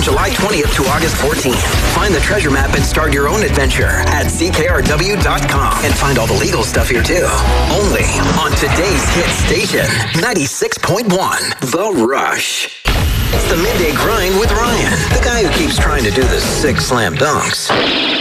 from July 20th to August 14th. Find the treasure map and start your own adventure at CKRW.com. And find all the legal stuff here, too. Only on today's hit station, 96.1, The Rush. It's the Midday Grind with Ryan, the guy who keeps trying to do the 6 slam dunks.